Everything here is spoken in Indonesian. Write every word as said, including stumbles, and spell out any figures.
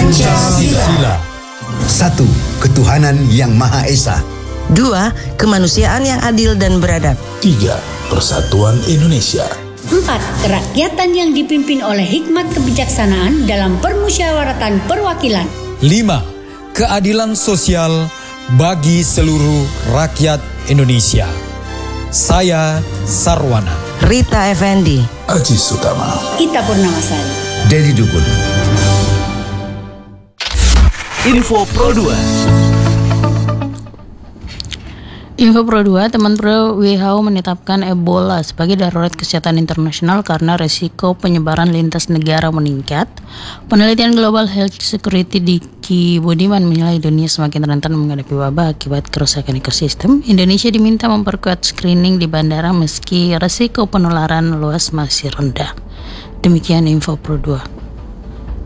Pancasila. Satu, ketuhanan yang Maha Esa. Dua, kemanusiaan yang adil dan beradab. Tiga, persatuan Indonesia. Empat, kerakyatan yang dipimpin oleh hikmat kebijaksanaan dalam permusyawaratan perwakilan. Lima, keadilan sosial bagi seluruh rakyat Indonesia. Saya Sarwana. Rita Effendi. Aji Sutama. Ita Purnamasari. Dedi Dukun. Info Pro dua. Info Pro dua, teman pro W H O menetapkan Ebola sebagai darurat kesehatan internasional karena resiko penyebaran lintas negara meningkat. Penelitian Global Health Security Diki Budiman menilai dunia semakin rentan menghadapi wabah akibat kerusakan ekosistem. Indonesia diminta memperkuat screening di bandara meski resiko penularan luas masih rendah. Demikian Info Pro dua.